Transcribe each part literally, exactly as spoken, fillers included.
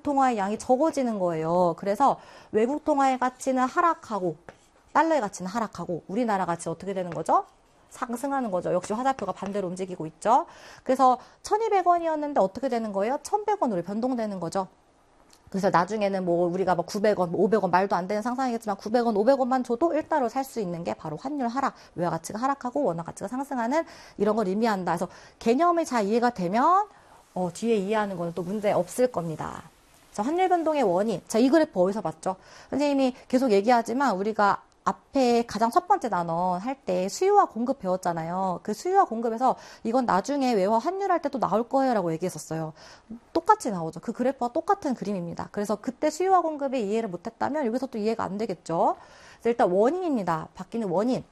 외국 통화의 양이 적어지는 거예요. 그래서 외국 통화의 가치는 하락하고 달러의 가치는 하락하고 우리나라 가치 어떻게 되는 거죠? 상승하는 거죠. 역시 화살표가 반대로 움직이고 있죠. 그래서 천이백 원이었는데 어떻게 되는 거예요? 천백 원으로 변동되는 거죠. 그래서 나중에는 뭐 우리가 뭐 구백 원, 오백 원 말도 안 되는 상상이겠지만 구백 원, 오백 원만 줘도 일 달러 살 수 있는 게 바로 환율 하락, 외화 가치가 하락하고 원화 가치가 상승하는 이런 걸 의미한다. 그래서 개념이 잘 이해가 되면 어, 뒤에 이해하는 거는 또 문제 없을 겁니다. 자, 환율 변동의 원인. 자, 이 그래프 어디서 봤죠? 선생님이 계속 얘기하지만 우리가 앞에 가장 첫 번째 단원 할 때 수요와 공급 배웠잖아요. 그 수요와 공급에서 이건 나중에 외화 환율 할 때 또 나올 거예요 라고 얘기했었어요. 똑같이 나오죠. 그 그래프와 똑같은 그림입니다. 그래서 그때 수요와 공급에 이해를 못했다면 여기서 또 이해가 안 되겠죠. 그래서 일단 원인입니다. 바뀌는 원인.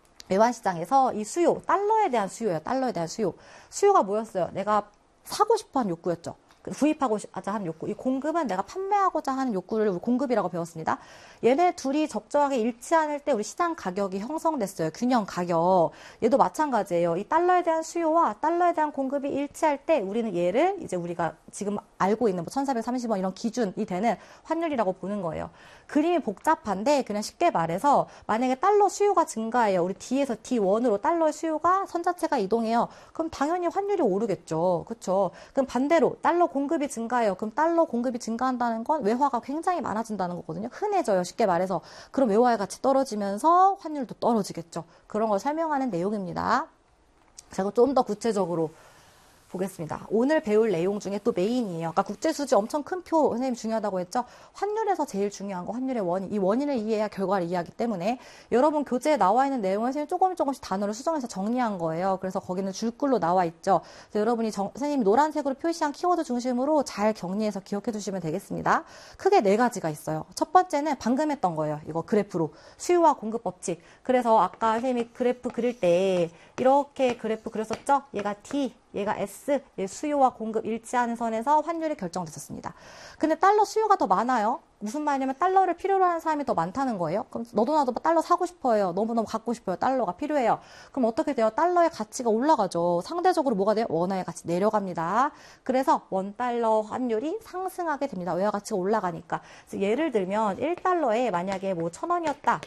외환시장에서 이 수요, 달러에 대한 수요예요. 달러에 대한 수요. 수요가 뭐였어요? 내가 사고 싶어 하는 욕구였죠. 구입하고자 하는 욕구. 이 공급은 내가 판매하고자 하는 욕구를 공급이라고 배웠습니다. 얘네 둘이 적정하게 일치하는 때 우리 시장 가격이 형성됐어요. 균형 가격. 얘도 마찬가지예요. 이 달러에 대한 수요와 달러에 대한 공급이 일치할 때 우리는 얘를 이제 우리가 지금 알고 있는 뭐 천사백삼십 원 이런 기준이 되는 환율이라고 보는 거예요. 그림이 복잡한데 그냥 쉽게 말해서 만약에 달러 수요가 증가해요. 우리 D에서 디 원으로 달러의 수요가 선 자체가 이동해요. 그럼 당연히 환율이 오르겠죠. 그렇죠? 그럼 반대로 달러 공급이 증가해요. 그럼 달러 공급이 증가한다는 건 외화가 굉장히 많아진다는 거거든요. 흔해져요. 쉽게 말해서. 그럼 외화의 가치 떨어지면서 환율도 떨어지겠죠. 그런 걸 설명하는 내용입니다. 제가 좀 더 구체적으로 보겠습니다. 오늘 배울 내용 중에 또 메인이에요. 아까 국제수지 엄청 큰 표 선생님 중요하다고 했죠. 환율에서 제일 중요한 거 환율의 원인. 이 원인을 이해해야 결과를 이해하기 때문에 여러분 교재에 나와 있는 내용을 선생님이 조금 조금씩 단어를 수정해서 정리한 거예요. 그래서 거기는 줄글로 나와 있죠. 그래서 여러분이 정, 선생님이 노란색으로 표시한 키워드 중심으로 잘 정리해서 기억해 두시면 되겠습니다. 크게 네 가지가 있어요. 첫 번째는 방금 했던 거예요. 이거 그래프로. 수요와 공급 법칙. 그래서 아까 선생님이 그래프 그릴 때 이렇게 그래프 그렸었죠? 얘가 D, 얘가 S, 얘 수요와 공급 일치하는 선에서 환율이 결정됐었습니다. 근데 달러 수요가 더 많아요. 무슨 말이냐면 달러를 필요로 하는 사람이 더 많다는 거예요. 그럼 너도 나도 달러 사고 싶어요. 너무너무 갖고 싶어요. 달러가 필요해요. 그럼 어떻게 돼요? 달러의 가치가 올라가죠. 상대적으로 뭐가 돼요? 원화의 가치 내려갑니다. 그래서 원달러 환율이 상승하게 됩니다. 외화 가치가 올라가니까. 그래서 예를 들면 일 달러에 만약에 뭐 천 원이었다.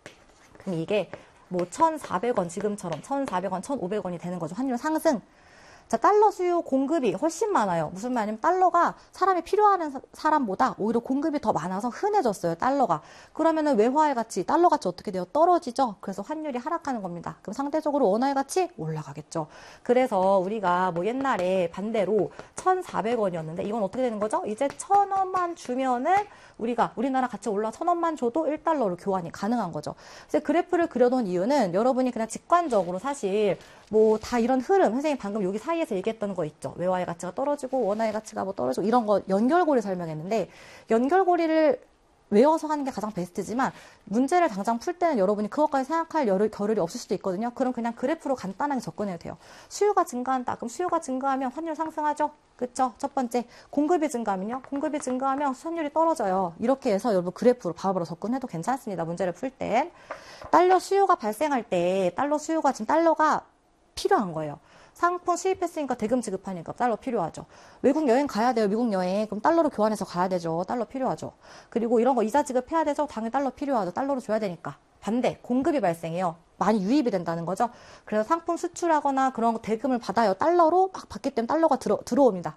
그럼 이게 뭐 천사백 원 지금처럼 천사백 원, 천오백 원이 되는 거죠. 환율 상승. 자, 달러 수요 공급이 훨씬 많아요. 무슨 말이냐면 달러가 사람이 필요하는 사, 사람보다 오히려 공급이 더 많아서 흔해졌어요. 달러가. 그러면은 외화의 가치, 달러 가치 어떻게 돼요? 떨어지죠. 그래서 환율이 하락하는 겁니다. 그럼 상대적으로 원화의 가치 올라가겠죠. 그래서 우리가 뭐 옛날에 반대로 천사백 원이었는데 이건 어떻게 되는 거죠? 이제 천 원만 주면은 우리가 우리나라 가치 올라 천 원만 줘도 일 달러로 교환이 가능한 거죠. 그래서 그래프를 그려놓은 이유는 여러분이 그냥 직관적으로 사실 뭐 다 이런 흐름, 선생님 방금 여기 사이에서 얘기했던 거 있죠. 외화의 가치가 떨어지고 원화의 가치가 뭐 떨어지고 이런 거 연결고리 설명했는데 연결고리를 외워서 하는 게 가장 베스트지만 문제를 당장 풀 때는 여러분이 그것까지 생각할 여를, 겨를이 없을 수도 있거든요. 그럼 그냥 그래프로 간단하게 접근해도 돼요. 수요가 증가한다. 그럼 수요가 증가하면 환율 상승하죠. 그쵸? 첫 번째 공급이 증가하면요. 공급이 증가하면 환율이 떨어져요. 이렇게 해서 여러분 그래프로 바로바로 접근해도 괜찮습니다. 문제를 풀 땐. 달러 수요가 발생할 때 달러 수요가 지금 달러가 필요한 거예요. 상품 수입했으니까 대금 지급하니까 달러 필요하죠. 외국 여행 가야 돼요. 미국 여행. 그럼 달러로 교환해서 가야 되죠. 달러 필요하죠. 그리고 이런 거 이자 지급해야 되죠. 당연히 달러 필요하죠. 달러로 줘야 되니까. 반대, 공급이 발생해요. 많이 유입이 된다는 거죠. 그래서 상품 수출하거나 그런 거 대금을 받아요. 달러로 막 받기 때문에 달러가 들어, 들어옵니다.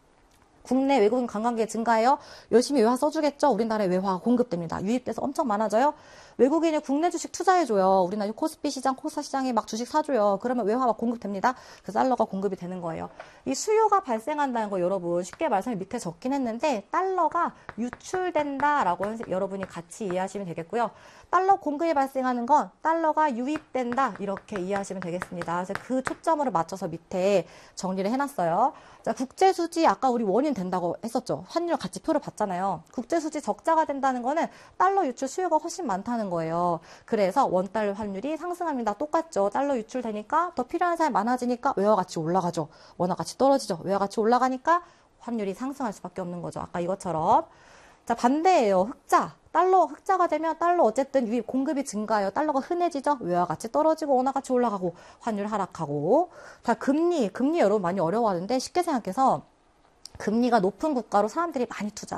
국내 외국인 관광객 증가해요. 열심히 외화 써주겠죠. 우리나라에 외화가 공급됩니다. 유입돼서 엄청 많아져요. 외국인이 국내 주식 투자해줘요. 우리나라 코스피 시장, 코스닥 시장에 막 주식 사줘요. 그러면 외화가 공급됩니다. 그래서 달러가 공급이 되는 거예요. 이 수요가 발생한다는 거 여러분 쉽게 말해서 밑에 적긴 했는데 달러가 유출된다라고 여러분이 같이 이해하시면 되겠고요. 달러 공급이 발생하는 건 달러가 유입된다 이렇게 이해하시면 되겠습니다. 그래서 그 초점으로 맞춰서 밑에 정리를 해놨어요. 자, 국제수지 아까 우리 원인 된다고 했었죠. 환율 가치표를 봤잖아요. 국제수지 적자가 된다는 거는 달러 유출 수요가 훨씬 많다는 거예요. 그래서 원달러 환율이 상승합니다. 똑같죠. 달러 유출되니까 더 필요한 사람이 많아지니까 외화 가치 올라가죠. 원화 가치 떨어지죠. 외화 가치 올라가니까 환율이 상승할 수밖에 없는 거죠. 아까 이것처럼. 자, 반대예요. 흑자. 달러 흑자가 되면 달러 어쨌든 유입 공급이 증가해요. 달러가 흔해지죠. 외화 가치 떨어지고 원화 가치 올라가고 환율 하락하고. 자, 금리. 금리 여러분 많이 어려워하는데 쉽게 생각해서 금리가 높은 국가로 사람들이 많이 투자.